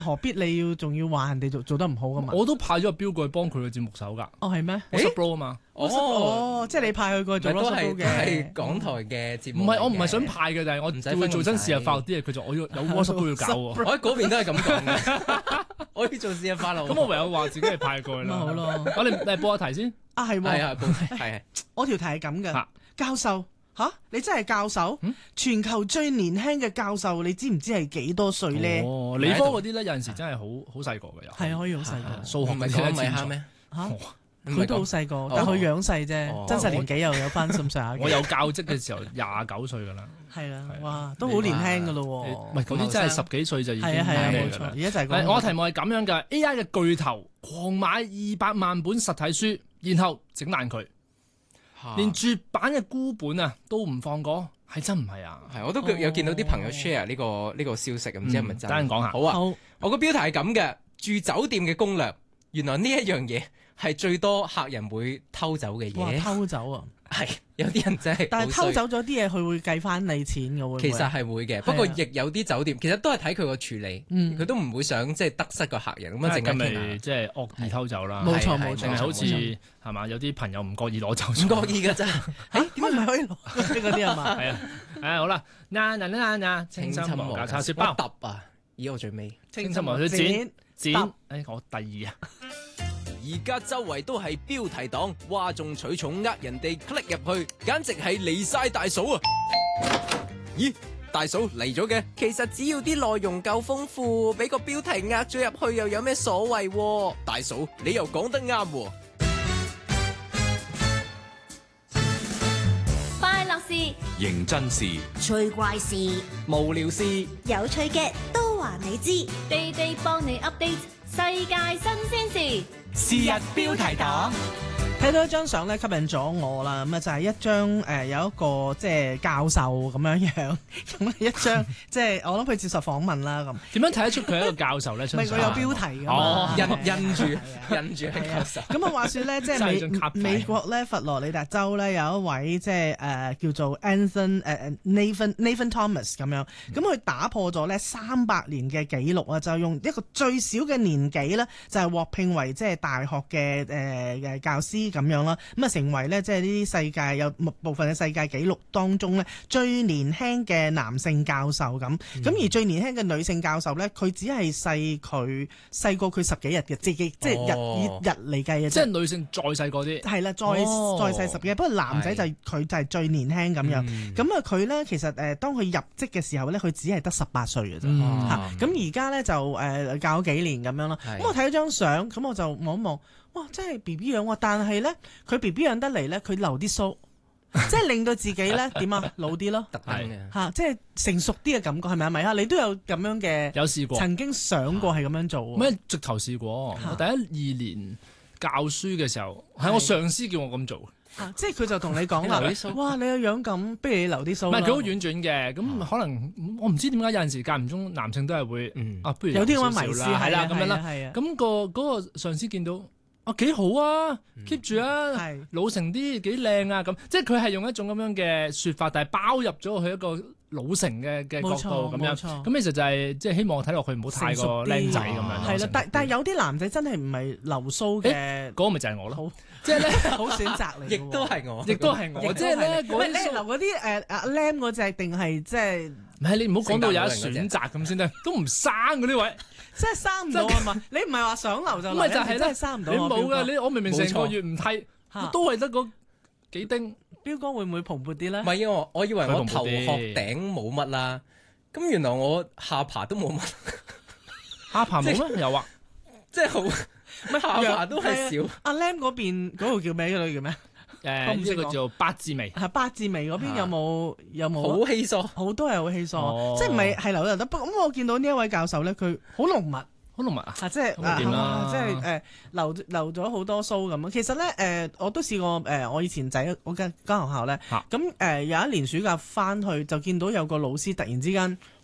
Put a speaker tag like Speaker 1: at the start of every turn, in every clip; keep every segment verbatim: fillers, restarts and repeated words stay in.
Speaker 1: 何必你要仲要話人哋做做得唔好噶嘛？
Speaker 2: 我都派咗個標過去幫佢嘅節目手㗎。
Speaker 1: 哦，係咩？
Speaker 2: 我 sub 啊嘛。
Speaker 1: 哦，即係你派佢過去做
Speaker 3: 都
Speaker 1: lost
Speaker 3: 係
Speaker 1: bro
Speaker 3: 都係
Speaker 1: 嘅。
Speaker 3: 港台嘅節目。
Speaker 2: 唔係，我唔係想派嘅，就係我
Speaker 3: 唔使
Speaker 2: 會做真事日快樂啲嘢。佢就我要有 WhatsApp 都要搞喎。
Speaker 3: 我喺嗰邊都係咁講嘅。我要做事日快樂。
Speaker 2: 咁我唯有話自己係派過去啦。
Speaker 1: 咁好咯。
Speaker 2: 我哋嚟播下題先。
Speaker 1: 啊，係
Speaker 3: 係啊，報題係係。
Speaker 1: 我條題係咁嘅
Speaker 2: 啊，
Speaker 1: 教授吓，你真係教授？
Speaker 2: 嗯
Speaker 1: 全球最年輕嘅教授，你知唔知係幾多歲咧？
Speaker 2: 哦，理科嗰啲咧有陣時真係好好細個嘅又。
Speaker 1: 係可以好細個。
Speaker 2: 數學
Speaker 3: 唔係講米哈咩？
Speaker 1: 吓，
Speaker 2: 哦
Speaker 1: 佢都好細個，但佢樣細啫，
Speaker 3: 哦
Speaker 1: 真實年紀又有翻咁上下嘅。
Speaker 2: 我有教職嘅時候廿九歲㗎啦。
Speaker 1: 係啦，
Speaker 2: 係
Speaker 1: 哇，都好年輕噶咯
Speaker 2: 唔係嗰啲真係十幾歲就已經
Speaker 1: 係啊係啊，冇錯。
Speaker 2: 咩㗎啦
Speaker 1: 而家就係講
Speaker 2: 係我題目係咁樣㗎 ，A I 嘅巨頭狂買二百萬本實體書，然後整爛佢，
Speaker 3: 嚇
Speaker 2: 連絕版嘅孤本啊都唔放過，係真唔係啊？
Speaker 3: 係，我都有見到啲朋友 share 呢個呢個消息，唔知係咪真？
Speaker 2: 等陣講下
Speaker 3: 好啊，
Speaker 1: 好
Speaker 3: 我個標題係咁嘅，住酒店嘅攻略。原來呢一樣嘢係最多客人會偷走嘅
Speaker 1: 哇
Speaker 3: 嘢。
Speaker 1: 偷走啊！
Speaker 3: 係有啲人真係，
Speaker 1: 但係偷走咗啲嘢，佢會計翻你錢嘅會唔會？
Speaker 3: 其實係會嘅，不過亦有啲酒店其實都係睇佢個處理，
Speaker 1: 嗯
Speaker 3: 佢都唔會想即係得失個客人咁樣，
Speaker 2: 咁
Speaker 3: 陣間傾
Speaker 2: 咪
Speaker 3: 下。
Speaker 2: 即係惡意偷走啦，
Speaker 1: 冇錯
Speaker 3: 係
Speaker 1: 冇錯，
Speaker 2: 定係好似
Speaker 1: 冇錯
Speaker 2: 係嘛？有啲朋友唔覺意攞走
Speaker 3: 唔
Speaker 2: 咗，
Speaker 3: 覺意嘅真係。
Speaker 1: 誒點解唔係可以攞嗰啲係嘛？
Speaker 2: 係啊，誒好啦，嗱嗱嗱嗱，清新無價叉燒包，
Speaker 3: 揼啊！咦，我最尾。
Speaker 2: 清新無價剪剪，
Speaker 1: 揼
Speaker 2: 誒我第二啊。
Speaker 4: 而家周圍都係標題黨，嘩眾取寵呃人哋 click 入去，簡直係離晒大嫂啊！咦，大嫂嚟咗嘅？其實只要啲內容夠豐富，俾個標題呃咗入去又有咩所謂？大嫂，你又講得啱喎。
Speaker 5: 快樂事、
Speaker 6: 認真事，
Speaker 7: 趣怪事、
Speaker 3: 無聊事，
Speaker 7: 有趣嘅都話你知。
Speaker 5: 地地幫你 update 世界新鮮事。
Speaker 3: 是日標題黨。
Speaker 1: 睇到一張相咧，吸引咗我啦。咁啊就係一張誒、呃、有一個即係教授咁樣樣，咁一張即係我諗佢接受訪問啦咁。
Speaker 2: 點樣睇得出佢係一個教授咧？
Speaker 1: 唔係佢有標題㗎嘛？
Speaker 2: 哦
Speaker 3: 印
Speaker 1: 係啊
Speaker 3: 印住
Speaker 1: 係啊
Speaker 3: 印住喺教授。
Speaker 1: 咁啊話說咧，即
Speaker 2: 真係張
Speaker 1: 係
Speaker 2: 卡牌
Speaker 1: 美美國咧佛羅里達州咧有一位即係誒叫做 Anthony 誒、uh, Nathan Nathan Thomas 咁樣，咁佢打破咗咧三百年嘅紀錄啊，就用一個最少嘅年紀咧，就係獲聘為即係大學嘅誒嘅教師咁樣啦，咁啊成為咧即係呢啲世界有部分嘅世界紀錄當中咧最年輕嘅男性教授咁，咁、嗯、而最年輕嘅女性教授咧，佢只係細佢細過佢十幾日嘅，即係即係日、
Speaker 3: 哦、
Speaker 1: 以日嚟計嘅，
Speaker 2: 即係女性再細個啲，
Speaker 1: 係啦，再、
Speaker 2: 哦
Speaker 1: 再細十幾日，不過男仔就佢就係最年輕咁樣。
Speaker 3: 嗯
Speaker 1: 咁啊佢咧其實誒當佢入職嘅時候咧，佢只係得十八歲嘅啫
Speaker 2: 嗯
Speaker 1: 嚇。咁而家咧就誒教咗幾年咁樣啦。
Speaker 3: 係
Speaker 1: 咁我睇咗張相，咁我就望一望，哇！真係 B B 樣喎，但係咧佢 B B 樣得嚟咧，佢留啲須，即係令到自己咧點啊老啲咯
Speaker 3: 特登嘅。
Speaker 1: 嚇，即係成熟啲嘅感覺係咪啊？咪啊，你都有咁樣嘅，
Speaker 2: 有試過，
Speaker 1: 曾經想過係咁樣做喎。
Speaker 2: 咩直頭試過。我第一二年教書嘅時候，係我上司叫我咁做。
Speaker 1: 啊、即係佢就同你講啦
Speaker 3: 你留啲須，
Speaker 1: 哇！你個樣咁，不如你留啲須啦。
Speaker 2: 唔係佢好婉轉嘅，咁可能我唔知點解有陣時間唔中男性都係會
Speaker 3: 嗯
Speaker 2: 啊，不如
Speaker 1: 有啲咁嘅
Speaker 2: 少少
Speaker 1: 迷思
Speaker 2: 啦係啦咁樣啦。
Speaker 1: 係啊，
Speaker 2: 咁個嗰個上司見到啊幾好啊，keep 住啊
Speaker 1: 係，
Speaker 2: 老成啲幾靚啊咁，即係佢係用一種咁樣嘅説法，但係包入咗去一個老成嘅嘅角度咁樣。
Speaker 1: 冇錯
Speaker 2: 咁其實就係即係希望我睇落去唔好太過僆仔咁樣。
Speaker 1: 係啦，但但係有啲男仔真係唔係留須嘅，
Speaker 2: 嗰個咪就係我咯，
Speaker 1: 好
Speaker 2: 即係咧，
Speaker 1: 好選擇嚟嘅喎，
Speaker 3: 亦都係我，
Speaker 2: 亦都係我，即係咧嗰
Speaker 1: 喂，你係
Speaker 2: 啲
Speaker 1: 留嗰啲誒阿 Lam 嗰只定係即係
Speaker 2: 唔係你唔好講到有得選擇咁先得，都唔生嗰啲位。
Speaker 1: 即係生唔到啊嘛？你唔係話想留就留，
Speaker 2: 咁咪就係
Speaker 1: 真係生唔到。
Speaker 2: 你冇噶，你我明明成個月唔剃，
Speaker 1: 嚇
Speaker 2: 都係得嗰幾丁。
Speaker 1: 標哥會唔會蓬勃啲咧
Speaker 3: 唔？係我我以為我
Speaker 2: 佢
Speaker 3: 頭
Speaker 2: 蓬勃啲
Speaker 3: 殼頂冇乜啦，咁原來我下巴都冇乜，
Speaker 2: 下巴冇咩？有啊，
Speaker 3: 即係好下巴都係少。
Speaker 1: 阿 Lam 嗰邊嗰度叫咩？嗰度叫咩？
Speaker 2: 誒
Speaker 1: 我唔識講
Speaker 2: 呢個叫八字眉。
Speaker 1: 係八字眉嗰邊有冇有冇？
Speaker 3: 好稀疏，
Speaker 1: 好多係好稀疏，
Speaker 2: 哦
Speaker 1: 即係唔係係留得得。不過咁我見到呢一位教授咧，佢好濃密。
Speaker 2: 好濃密啊！
Speaker 1: 啊，即係
Speaker 2: 咁咪掂啦
Speaker 1: 啊即係誒、呃、留留咗好多須咁樣。其實咧誒、呃，我都試過誒、呃，我以前仔我間間學校咧，咁誒、呃、有一年暑假翻去就見到有個老師突然之間，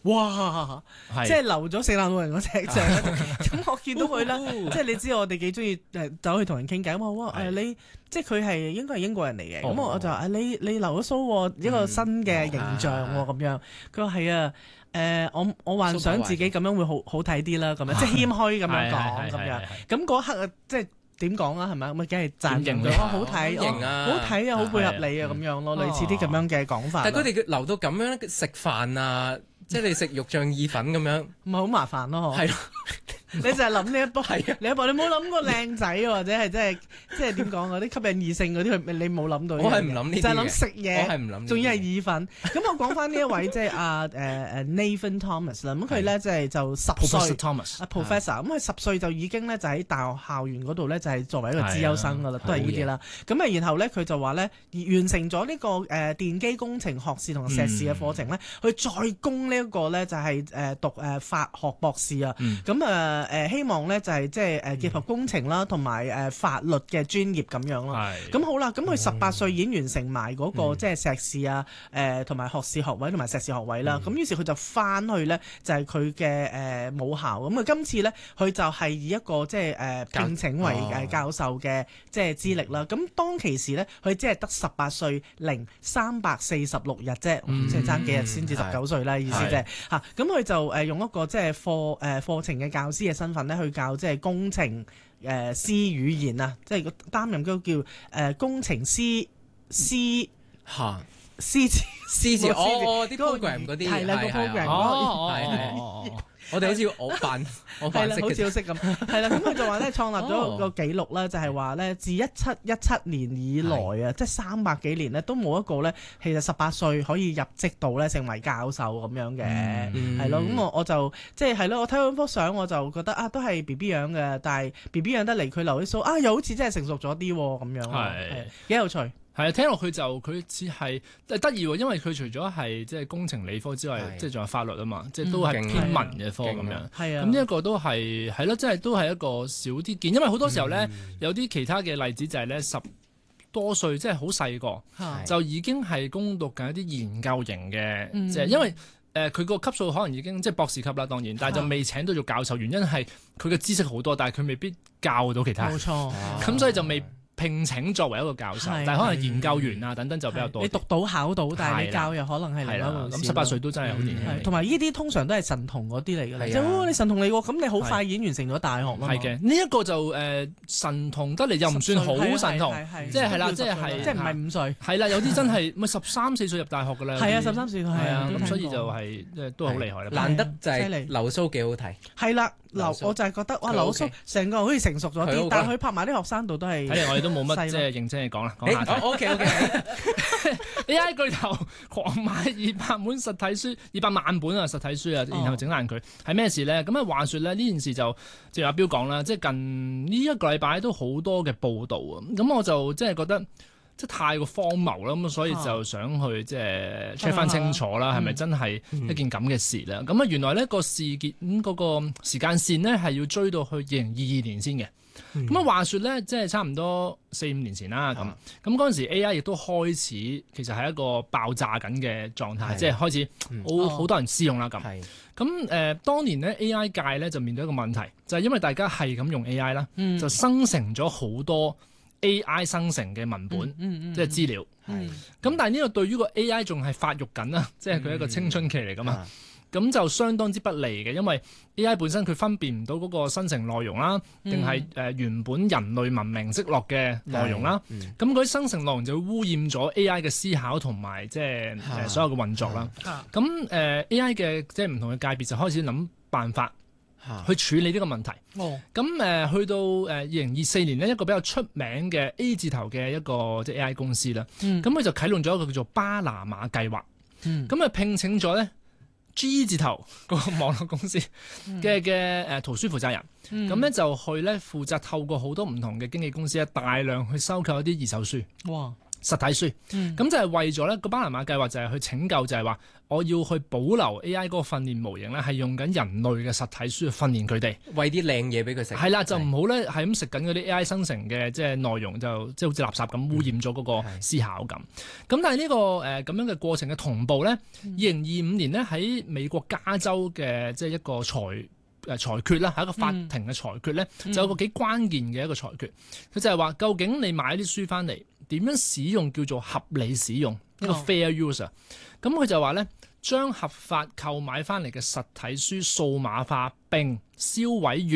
Speaker 1: 哇！
Speaker 2: 係
Speaker 1: 即係留咗聖誕老人嗰隻像。咁我見到佢啦，即係你知我哋幾中意誒走去同人傾偈。咁我話誒你，即係佢係應該係英國人嚟嘅。咁
Speaker 2: 哦
Speaker 1: 我就話誒你你留咗須喎，一個新嘅形象喎咁樣。佢話係啊。誒，我我幻想自己咁樣會好好睇啲啦，咁樣即係謙虛咁樣講咁樣。咁嗰刻啊，即係點講啊？係咪咁啊？梗係讚
Speaker 2: 型
Speaker 1: 佢，哇好睇，
Speaker 3: 型啊
Speaker 1: 好睇啊，好配合你啊咁樣咯，類似啲咁樣嘅講法。
Speaker 3: 但係佢哋留到咁樣食飯啊，即係你食肉醬意粉咁樣，
Speaker 1: 唔係好麻煩咯，
Speaker 3: 係咯。
Speaker 1: 你就係諗呢一步，
Speaker 3: 係啊
Speaker 1: 你一步，你冇諗過靚仔或者係即係即係點講嗰啲吸引異性嗰啲，佢你冇諗到。
Speaker 3: 我係唔諗呢啲嘅
Speaker 1: 就係諗食嘢，
Speaker 3: 我係唔諗呢啲嘅
Speaker 1: 仲要係意粉。咁我講翻呢一位即係阿誒誒 Nathan Thomas 啦，咁佢咧即係就十歲
Speaker 2: Professor Thomas
Speaker 1: 啊 Professor，咁佢十歲就已經咧就喺大學校園嗰度咧就係作為一個資優生噶啦，都係呢啲啦。咁啊然後咧佢就話咧完成咗呢個誒電機工程學士同碩士嘅課程咧，佢再攻呢一個咧就係誒讀誒法學博士啊。咁啊〜誒誒希望咧就係即係誒結合工程啦，同埋誒法律嘅專業咁樣咯。咁好啦，咁佢十八歲已經完成埋嗰個即係碩士啊，誒同埋學士學位同埋碩士學位啦。咁於是佢就翻去咧就係佢嘅誒母校。咁啊今次咧佢就係以一個即係誒聘請為誒教授嘅即係資歷啦。咁當其時咧佢只係得十八歲零三百四十六日啫，即係爭幾日先至十九歲啦。意思即係嚇。咁佢就誒用一個即係課誒課程嘅教師嘅身份咧去教即係工程誒師語言啊，即係擔任嗰個叫誒工程師師
Speaker 3: 嚇
Speaker 1: 師字
Speaker 3: 師字
Speaker 1: 師
Speaker 3: 哦啲 program 嗰啲
Speaker 1: 係啦個 program
Speaker 2: 哦
Speaker 3: 係係
Speaker 2: 哦
Speaker 3: 我哋好似我扮我
Speaker 1: 係啦，
Speaker 3: 扮識
Speaker 1: 好似好
Speaker 3: 嘅，
Speaker 1: 識咁，係啦。咁佢就話咧創立咗個紀錄啦，就係話咧自一七一七年以來啊，即係三百幾年咧都冇一個咧，其實十八歲可以入職到咧成為教授咁樣嘅，係咯。咁我我就即係係咯，我睇到幅相我就覺得啊，都係 B B 樣嘅，但係 B B 樣得嚟佢留啲須啊，又好似真係成熟咗啲咁樣，係幾有趣。
Speaker 2: 係啊，聽落去就佢似係得意喎，因為佢除咗係即係工程理科之外，即係仲有法律啊嘛，即係都係偏文嘅科咁樣。
Speaker 1: 係啊，
Speaker 2: 咁呢一個都係係咯，即係都係一個少啲見，因為好多時候咧有啲其他嘅例子就係咧十多歲，即係好細個就已經係攻讀緊一啲研究型嘅，即係因為誒佢個級數可能已經即係博士級啦，當然，但係就未請到做教授，原因係佢嘅知識好多，但係佢未必教到其他人。
Speaker 1: 冇錯，
Speaker 2: 咁所以就未聘請作為一個教授，但係可能研究員啊等等就比較多。
Speaker 1: 你讀到考到，但係你教又可能係另一回事。
Speaker 2: 咁十八歲都真係好年輕。
Speaker 1: 同埋呢啲通常都係神童嗰啲嚟㗎，即係你神童嚟喎，咁你好快已經完成咗大學啦。
Speaker 2: 係嘅，呢一個就誒神童得嚟又唔算好神童，即係係啦，即係係
Speaker 1: 即係唔係五歲。
Speaker 2: 係啦，有啲真係咪十三四歲入大學㗎啦？
Speaker 1: 係啊，十三四歲係啊，
Speaker 2: 咁所以就係即係都好厲害啦。
Speaker 3: 難得就係留須幾好睇。
Speaker 1: 係啦。留我就係覺得哇，留須成個好似成熟咗啲，但係佢拍埋啲學生度都係。
Speaker 2: 睇嚟我哋都冇乜即係認真嘅講啦，講下題。
Speaker 3: O K O K。
Speaker 2: A I 巨頭狂買二百本實體書，二百萬本啊實體書啊，然後整爛佢，係咩事咧？咁啊話説咧呢件事就正如阿彪講啦，即係近呢一個禮拜都好多嘅報導啊，咁我就即係覺得。即係太過荒謬啦，咁所以就想去即係 check 翻清楚啦，係咪真係一件咁嘅事咧？咁啊、嗯、原來呢個事件咁嗰個時間線呢係要追到去二零二二年先嘅。咁啊、嗯、話説咧，即係差唔多四五年前啦，咁咁嗰陣時 A I 亦都開始其實係一個爆炸緊嘅狀態，即係開始好好、嗯、多人試用啦咁。咁誒、呃、當年咧 A I 界咧就面對一個問題，就係、是、因為大家係咁用 A I 啦、嗯，就生成咗好多。A I 生成嘅文本，嗯嗯嗯、即係資料。咁、嗯、但係呢個對於個 A I 仲係發育緊啦，即係佢一個青春期嚟噶嘛。咁、嗯、就相當之不利嘅，因為 A I 本身佢分辨唔到嗰個生成內容啦，定係誒原本人類文明積落嘅內容啦。咁嗰啲生成內容就會污染咗 A I 嘅思考同埋即係誒所有嘅運作啦。咁誒、呃、A I 嘅即係唔同嘅界別就開始諗辦法。去處理呢個問題。咁誒、呃、去到誒二零二四年呢，一個比較出名嘅 A 字頭嘅一個即係 A I 公司啦。咁佢、嗯、就啟動咗一個叫做巴拿馬計劃。咁啊、嗯、聘請咗咧 G 字頭個網絡公司嘅嘅誒圖書負責人。咁咧、嗯、就去咧負責透過好多唔同嘅經紀公司咧，大量去收購一啲二手書。哇！ 實體書，咁、
Speaker 1: 嗯
Speaker 2: 就係為咗咧個巴拿馬計劃就係去拯救，就係話我要去保留 A I 嗰個訓練模型咧，係用緊人類嘅實體書去訓練佢哋，
Speaker 3: 餵啲靚嘢俾佢食。
Speaker 2: 係啦，就唔好咧係咁食緊嗰啲 A I 生成嘅即係內容，就即係好似垃圾咁污染咗嗰個思考咁。咁、嗯、但係呢、呢個誒咁、呃、樣嘅過程嘅同步咧，二零二五年咧喺美國加州嘅即係一個裁誒、呃、裁決啦，係一個法庭嘅裁決咧，嗯、就有個幾關鍵嘅一個裁決，佢就係話究竟你買啲書翻嚟點樣使用叫做合理使用，一個 fair use 啊。咁佢就話咧，將合法購買翻嚟嘅實體書數碼化並銷毀